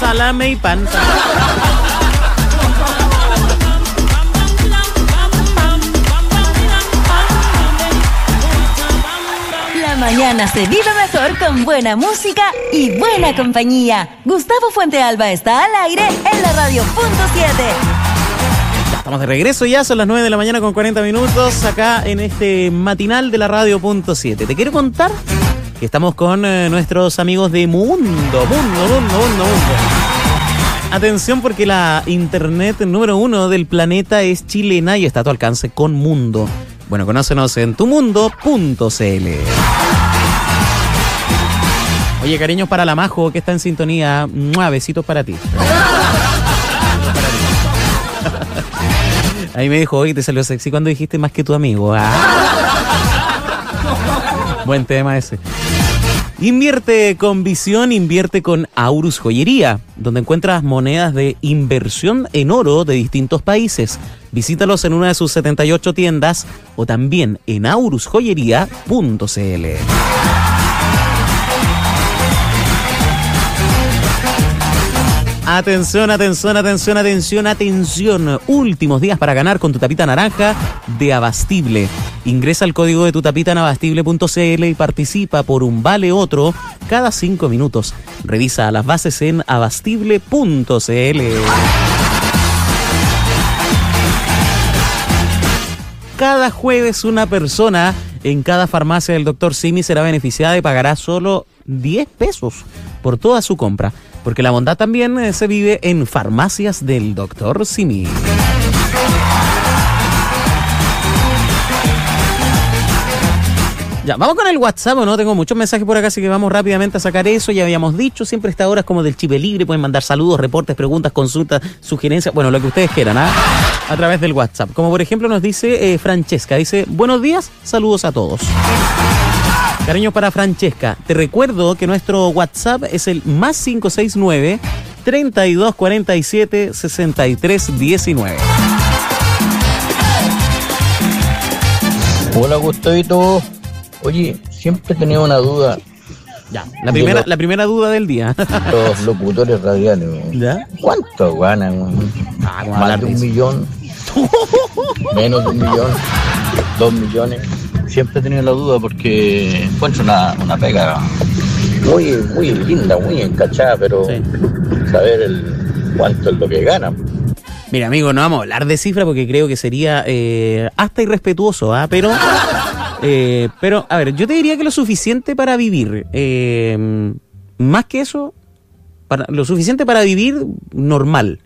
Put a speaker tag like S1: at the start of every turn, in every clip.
S1: salame y pan.
S2: La mañana se vive mejor con buena música y buena compañía. Gustavo Fuentealba está al aire en la Radio Punto 7.
S1: Estamos de regreso ya, son las 9 de la mañana con 40 minutos acá en este matinal de la Radio Punto 7. Te quiero contar que estamos con nuestros amigos de Mundo. Atención porque la internet número 1 del planeta es chilena y está a tu alcance con Mundo. Bueno, conócenos en tumundo.cl. Oye, cariños para la Majo que está en sintonía. ¡Mua! Besitos para ti. Ahí me dijo, oye, te salió sexy cuando dijiste más que tu amigo. Buen tema ese. Invierte con visión, invierte con Aurus Joyería, donde encuentras monedas de inversión en oro de distintos países. Visítalos en una de sus 78 tiendas o también en aurusjoyería.cl. Atención. Últimos días para ganar con tu tapita naranja de Abastible. Ingresa al código de tu tapita en abastible.cl y participa por un vale otro cada 5 minutos. Revisa las bases en abastible.cl. Cada jueves una persona en cada farmacia del Dr. Simi será beneficiada y pagará solo 10 pesos por toda su compra. Porque la bondad también se vive en farmacias del Dr. Simi. Ya, vamos con el WhatsApp, ¿o no? Tengo muchos mensajes por acá, así que vamos rápidamente a sacar eso. Ya habíamos dicho, siempre esta hora es como del Chipe Libre. Pueden mandar saludos, reportes, preguntas, consultas, sugerencias, bueno, lo que ustedes quieran, a través del WhatsApp. Como por ejemplo nos dice Francesca, dice, buenos días, saludos a todos. Cariños para Francesca. Te recuerdo que nuestro WhatsApp es el más 569-3247-6319.
S3: Hola, Gustavito. Oye, siempre he tenido una duda.
S1: Ya, la primera duda del día.
S3: Los locutores radiales,
S1: ¿ya?
S3: ¿Cuánto ganan? ¿Más de 1 millón? ¿Menos de 1 millón? ¿2 millones? Siempre he tenido la duda porque encuentro una pega muy linda, muy encachada, pero sí. Saber cuánto es lo que ganan.
S1: Mira, amigo, no vamos a hablar de cifras porque creo que sería hasta irrespetuoso, pero a ver, yo te diría que lo suficiente para vivir, más que eso, lo suficiente para vivir normal.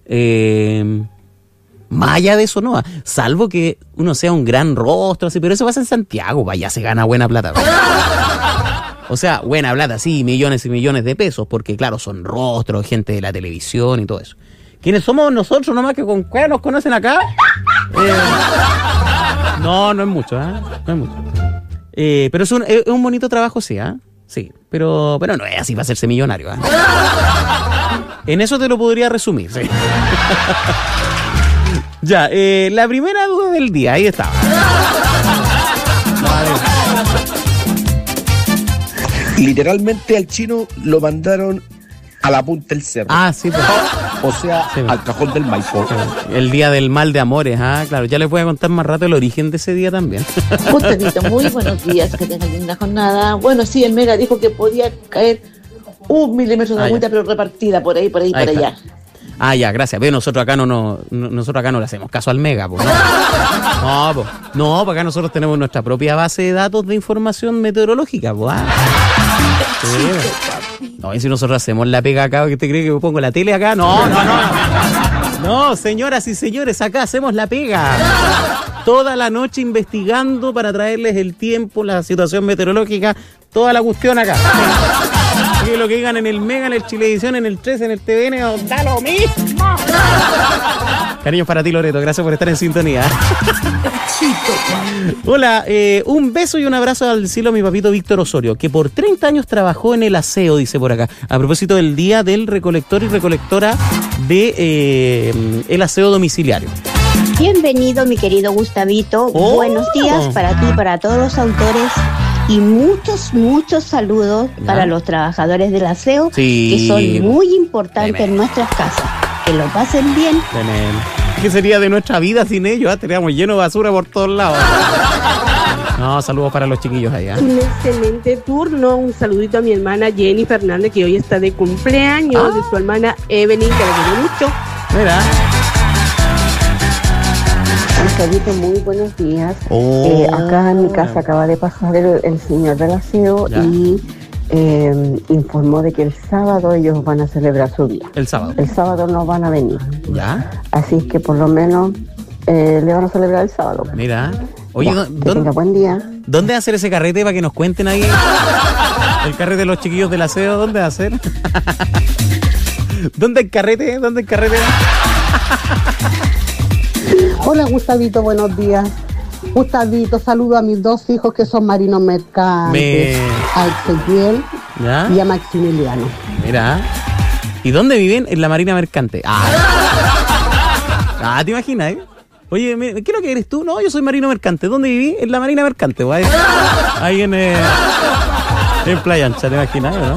S1: Más allá de eso no, salvo que uno sea un gran rostro, así, pero eso pasa en Santiago, vaya, se gana buena plata. O sea, buena plata, sí, millones y millones de pesos, porque claro, son rostros, gente de la televisión y todo eso. ¿Quiénes somos nosotros nomás que con qué nos conocen acá? No es mucho, no es mucho. Pero es un bonito trabajo, sí, sí, pero no es así para hacerse millonario. En eso te lo podría resumir, sí. Ya, la primera duda del día, ahí estaba.
S4: Literalmente al chino lo mandaron a la punta del cerro.
S1: Sí, pues.
S4: O sea, sí, al cajón del Maipo.
S1: El día del mal de amores, claro. Ya les voy a contar más rato el origen de ese día también.
S5: Gustavito, muy buenos días, que tengan linda jornada. Bueno, sí, el Mega dijo que podía caer 1 milímetro de agüita, pero repartida por ahí, por allá.
S1: Ya, gracias. Pero nosotros acá no le hacemos caso al Mega, pues. No, pues acá nosotros tenemos nuestra propia base de datos de información meteorológica, pues. No, y si nosotros hacemos la pega acá, ¿qué te cree que me pongo la tele acá? No. No, señoras y señores, acá hacemos la pega. Toda la noche investigando para traerles el tiempo, la situación meteorológica, toda la cuestión acá. Que lo que digan en el Mega, en el Chilevisión, en el 13, en el TVN, da lo mismo. Cariños para ti, Loreto, gracias por estar en sintonía. Hola, un beso y un abrazo al cielo a mi papito Víctor Osorio, que por 30 años trabajó en el aseo, dice por acá, a propósito del día del recolector y recolectora de el aseo domiciliario.
S6: Bienvenido, mi querido Gustavito. Buenos días para ti y para todos los autores Y muchos saludos para los trabajadores del aseo,
S1: Sí.
S6: que son muy importantes en nuestras casas. Que lo pasen bien.
S1: ¿Qué sería de nuestra vida sin ellos? Estaríamos llenos de basura por todos lados. No, saludos para los chiquillos allá.
S7: Un excelente turno. Un saludito a mi hermana Jenny Fernández, que hoy está de cumpleaños, de su hermana Evelyn, que la quiero mucho.
S1: Mira.
S8: Gustavito, muy buenos días. Acá en mi casa acaba de pasar el señor del aseo y informó de que el sábado ellos van a celebrar su día.
S1: El sábado.
S8: El sábado no van a venir.
S1: Ya.
S8: Así es que por lo menos le van a celebrar el sábado.
S1: Mira. Oye,
S8: tenga buen día.
S1: ¿Dónde va a hacer ese carrete para que nos cuenten ahí? El carrete de los chiquillos del aseo, ¿dónde va a ser? ¿Dónde el carrete? ¿Dónde el carrete?
S9: Hola Gustavito, buenos días. Gustavito, saludo a mis dos hijos que son marinos mercantes, a Ezequiel y a Maximiliano.
S1: Mira. ¿Y dónde viven? En la Marina Mercante. ¿Te imaginas, Oye, ¿qué es lo que eres tú? No, yo soy marino mercante. ¿Dónde viví? En la Marina Mercante, güey. Ahí en Playa Ancha, ¿te imaginas, no?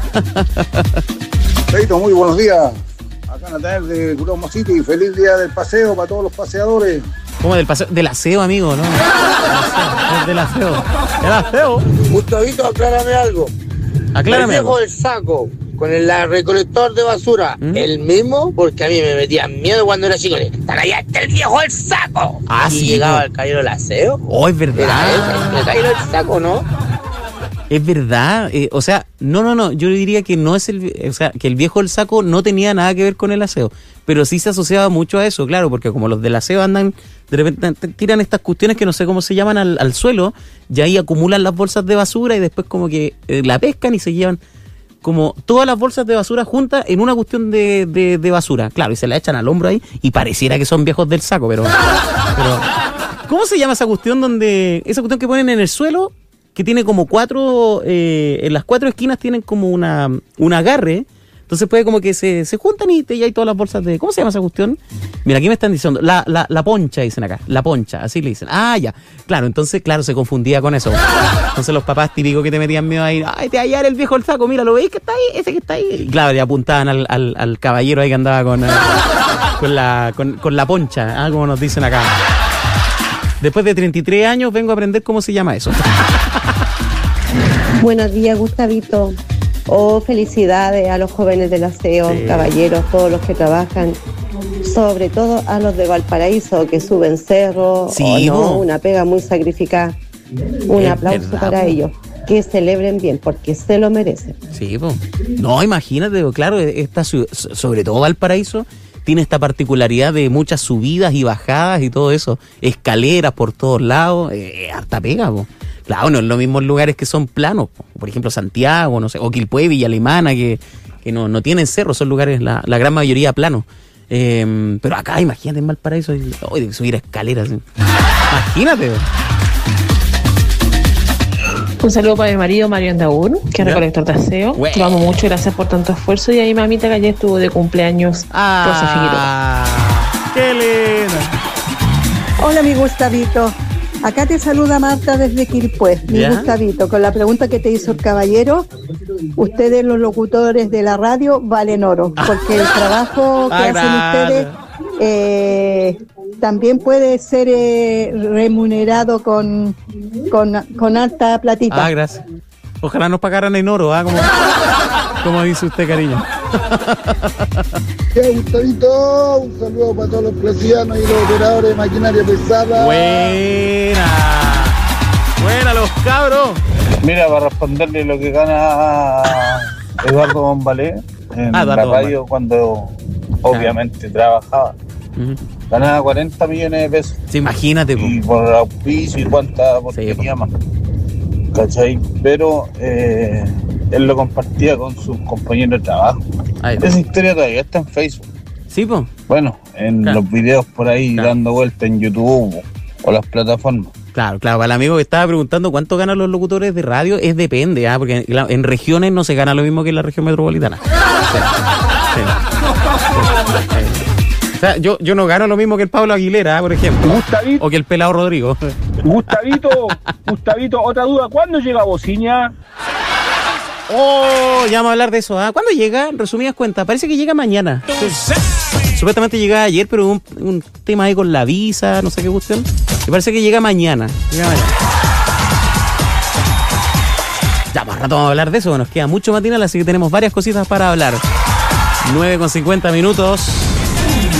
S10: Feito, muy buenos días. Acá en la tarde de Curoma City. Feliz día del paseo para todos los paseadores.
S1: ¿Cómo del paseo? Del aseo, amigo, ¿no? Del aseo. El aseo.
S11: Gustavito, aclárame algo.
S1: Aclárame.
S11: El viejo del saco con el recolector de basura, el mismo, porque a mí me metía miedo cuando era chico. ¡Están allá está el viejo del saco! Y
S1: sí,
S11: llegaba el caballero del aseo.
S1: Oh, es verdad.
S11: El caballero del saco, ¿no?
S1: Es verdad. O sea, no. Yo diría que no es que el viejo del saco no tenía nada que ver con el aseo. Pero sí se asociaba mucho a eso, claro, porque como los del aseo andan, de repente tiran estas cuestiones que no sé cómo se llaman al suelo, y ahí acumulan las bolsas de basura y después como que la pescan y se llevan como todas las bolsas de basura juntas en una cuestión de basura. Claro, y se la echan al hombro ahí y pareciera que son viejos del saco, pero ¿cómo se llama esa cuestión esa cuestión que ponen en el suelo, que tiene como en las 4 esquinas tienen como un agarre? Entonces puede como que se juntan y hay todas las bolsas de... ¿Cómo se llama esa cuestión? Mira, aquí me están diciendo, la poncha, dicen acá, la poncha, así le dicen. Ya, claro, entonces, se confundía con eso. Entonces los papás típicos que te metían miedo ahí, ¡ay, te va a hallar el viejo del saco! Mira, ¿lo veis que está ahí? Ese que está ahí. Y claro, le apuntaban al caballero ahí que andaba con la poncha, como nos dicen acá. Después de 33 años vengo a aprender cómo se llama eso.
S8: Buenos días, Gustavito. Felicidades a los jóvenes del aseo, caballeros, todos los que trabajan, sobre todo a los de Valparaíso que suben cerros, una pega muy sacrificada. Un aplauso para ellos, que celebren bien, porque se lo merecen.
S1: Sí, no, imagínate, claro, sobre todo Valparaíso tiene esta particularidad de muchas subidas y bajadas y todo eso, escaleras por todos lados, harta pega, Claro, no es lo mismo en lugares que son planos, por ejemplo Santiago, no sé, o Quilpué, Villa Alemana, que no tienen cerros, son lugares la gran mayoría planos. Pero acá, imagínate en Valparaíso, de subir escaleras. Imagínate.
S12: Un saludo para mi marido Mario Andaur, que es recolector de aseo. Te amo mucho, gracias por tanto esfuerzo. Y ahí mamita que ayer estuvo de cumpleaños, Rosa Figueroa.
S1: ¡Qué lindo!
S9: Hola, mi Gustavito. Acá te saluda Marta desde Quilpué, mi Gustavito, con la pregunta que te hizo el caballero. Ustedes, los locutores de la radio, valen oro, porque el trabajo que hacen ustedes también puede ser remunerado con alta platita.
S1: Gracias. Ojalá nos pagaran en oro, como dice usted, cariño.
S10: Gustavito, un saludo para todos los plesianos y los operadores de maquinaria pesada.
S1: Buena los cabros.
S13: Mira, para responderle lo que gana Eduardo Bombalé en la radio cuando obviamente trabajaba. Ganaba 40 millones de pesos.
S1: Sí, imagínate.
S13: Y por auspicio y cuánta porquería más. ¿Cachai? Pero él lo compartía con sus compañeros de trabajo. Esa historia todavía está en Facebook.
S1: Sí, pues.
S13: Bueno, en los videos por ahí dando vuelta en YouTube o las plataformas.
S1: Claro, para el amigo que estaba preguntando cuánto ganan los locutores de radio, depende, porque en regiones no se gana lo mismo que en la región metropolitana. O sea, yo no gano lo mismo que el Pablo Aguilera, por ejemplo, o que el Pelado Rodrigo.
S10: Gustavito, otra duda, ¿cuándo llega Bociña?
S1: Oh, ya vamos a hablar de eso. ¿Cuándo llega? En resumidas cuentas, parece que llega mañana. Sí. Supuestamente llegaba ayer, pero un tema ahí con la visa, no sé qué cuestión. Me parece que llega mañana. Ya, más rato vamos a hablar de eso. Nos queda mucho matinal, así que tenemos varias cositas para hablar. 9:50 minutos.